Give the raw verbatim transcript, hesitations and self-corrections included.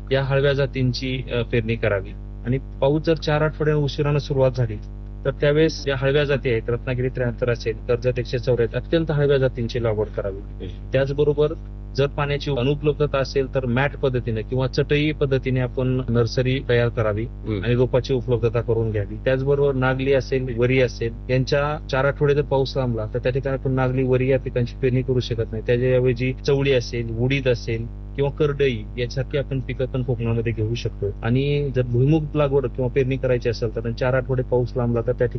या हळव्या जातींची अ, पेरणी करावी. आणि पाऊस जर चार आठवडे उशिरानं सुरुवात झाली तर त्यावेळेस ज्या हळव्या जाती आहेत, रत्नागिरी त्र्याहत्तर असेल, कर्जत एकशे चौऱ्याहत्तर, अत्यंत हळव्या जातींची लागवड करावी. त्याचबरोबर जर पाण्याची अनुपलब्धता असेल तर मॅट पद्धतीने किंवा चटई पद्धतीने आपण नर्सरी तयार करावी आणि रोपाची उपलब्धता करून घ्यावी. त्याचबरोबर नागली असेल, वरी असेल, यांच्या चार आठवडे जर पाऊस लांबला तर त्या ठिकाणी आपण नागली, वरी या पिकांची पेरणी करू शकत नाही. त्याच्याऐवजी चवळी असेल, उडीद असेल किंवा करडई यासारखी आपण पिकं पण कोकणामध्ये घेऊ शकतो. आणि जर भुईमुग लागवड किंवा पेरणी करायची असेल तर चार आठवडे पाऊस लांबला तर त्या ठिकाणी